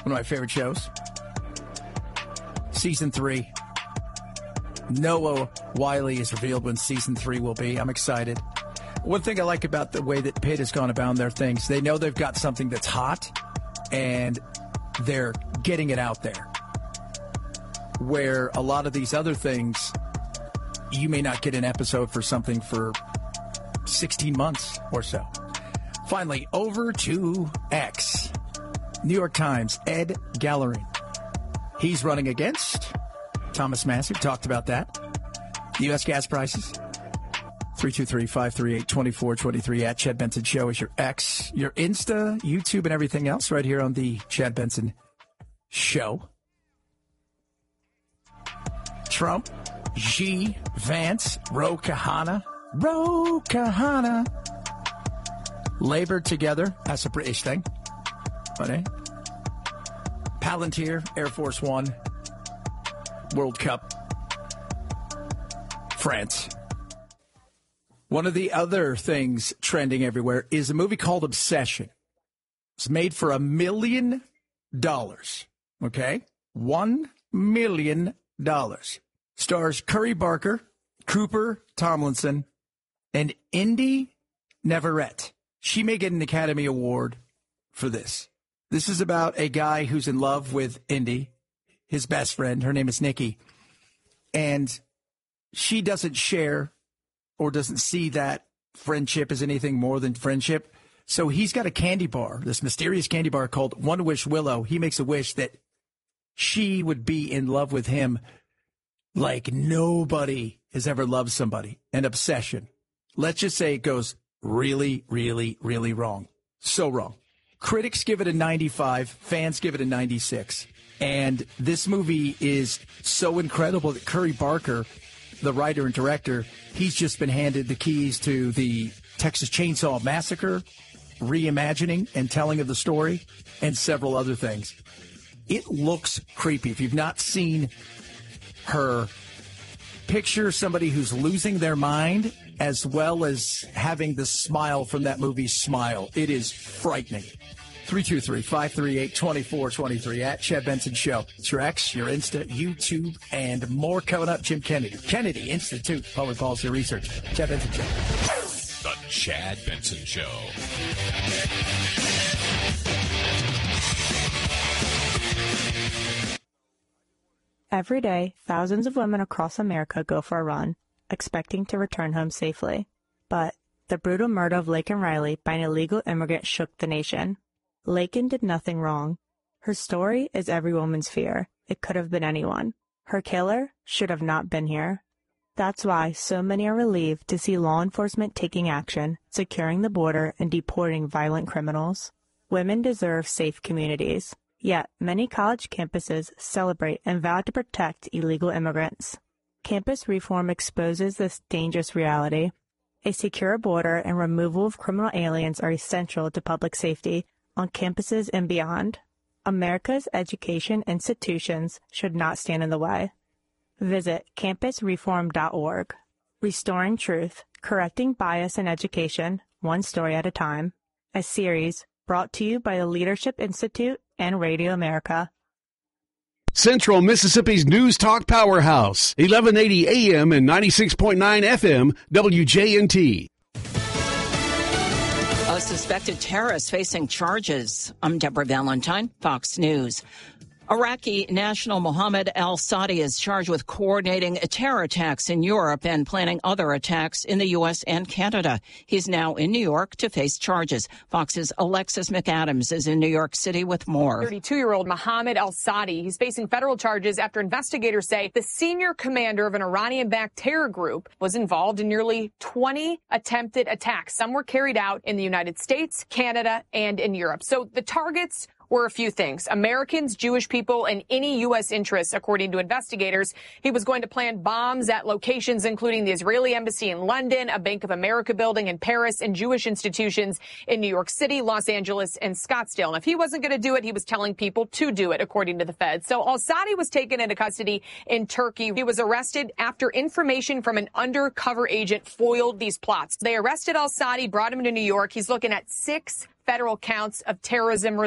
One of my favorite shows. Season 3. Noah Wiley is revealed when Season 3 will be. I'm excited. One thing I like about the way that Pitt has gone about their things, they know they've got something that's hot, and they're getting it out there. Where a lot of these other things, you may not get an episode for something for 16 months or so. Finally, over to X. New York Times, Ed Gallery. He's running against Thomas Massie. Talked about that. U.S. gas prices. 323-538-2423 at Chad Benson Show is your X, your Insta, YouTube, and everything else right here on the Chad Benson Show. Trump, Xi, Vance, Ro Khanna, labored together. That's a British thing. But, Palantir, Air Force One, World Cup, France. One of the other things trending everywhere is a movie called Obsession. It's made for $1 million. Okay? $1 million. Stars Curry Barker, Cooper Tomlinson, and Indy Neverett. She may get an Academy Award for this. This is about a guy who's in love with Indy, his best friend. Her name is Nikki. And she doesn't share or doesn't see that friendship as anything more than friendship. So he's got a candy bar, this mysterious candy bar called One Wish Willow. He makes a wish that she would be in love with him like nobody has ever loved somebody. An obsession. Let's just say it goes really, really, really wrong. So wrong. Critics give it a 95. Fans give it a 96. And this movie is so incredible that Curry Barker, the writer and director, he's just been handed the keys to the Texas Chainsaw Massacre reimagining and telling of the story and several other things. It looks creepy. If you've not seen her, picture somebody who's losing their mind as well as having the smile from that movie Smile. It is frightening. 323-538-2423 at Chad Benson Show. It's your X, your Insta, YouTube, and more coming up. Jim Kennedy Institute, Public Policy Research. Chad Benson Show. The Chad Benson Show. Every day, thousands of women across America go for a run, expecting to return home safely. But the brutal murder of Laken Riley by an illegal immigrant shook the nation. Laken did nothing wrong. Her story is every woman's fear. It could have been anyone. Her killer should have not been here. That's why so many are relieved to see law enforcement taking action, securing the border, and deporting violent criminals. Women deserve safe communities. Yet, many college campuses celebrate and vow to protect illegal immigrants. Campus reform exposes this dangerous reality. A secure border and removal of criminal aliens are essential to public safety on campuses and beyond. America's education institutions should not stand in the way. Visit campusreform.org. Restoring Truth, Correcting Bias in Education, One Story at a Time. A series brought to you by the Leadership Institute and Radio America. Central Mississippi's News Talk Powerhouse, 1180 AM and 96.9 FM, WJNT. A suspected terrorist facing charges. I'm Deborah Valentine, Fox News. Iraqi national Mohammed al-Sadi is charged with coordinating terror attacks in Europe and planning other attacks in the U.S. and Canada. He's now in New York to face charges. Fox's Alexis McAdams is in New York City with more. 32-year-old Mohammed al-Sadi, he's facing federal charges after investigators say the senior commander of an Iranian-backed terror group was involved in nearly 20 attempted attacks. Some were carried out in the United States, Canada, and in Europe. So the targets were a few things: Americans, Jewish people, and any U.S. interests, according to investigators. He was going to plant bombs at locations including the Israeli embassy in London, a Bank of America building in Paris, and Jewish institutions in New York City, Los Angeles, and Scottsdale. And if he wasn't going to do it, he was telling people to do it, according to the Fed. So al-Sadi was taken into custody in Turkey. He was arrested after information from an undercover agent foiled these plots. They arrested al-Sadi, brought him to New York. He's looking at 6 federal counts of terrorism